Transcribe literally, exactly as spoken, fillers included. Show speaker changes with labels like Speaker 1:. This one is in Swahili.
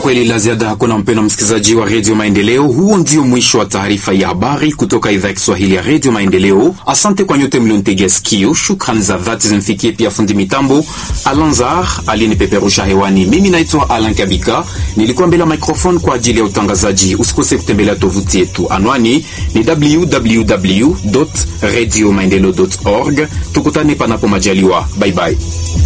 Speaker 1: kweli la ziada hakuna, mpendwa msikilizaji wa Radio Maendeleo. Huo ndio mwisho wa taarifa ya habari kutoka idhaa ya Kiswahili ya Radio Maendeleo. Asante kwa nyote mliontegea sikio. Shukrani za dhati zimfikie pia fundi mitambo Alanzar aliyenipeperusha hewani. Mimi naitwa Alan Kabika, nilikuwa mbele ya microphone kwa ajili ya utangazaji. Usikose kutembelea tovuti yetu. Anwani ni w w w dot radio maendeleo dot org. Tukutane panapo majaliwa. Bye bye.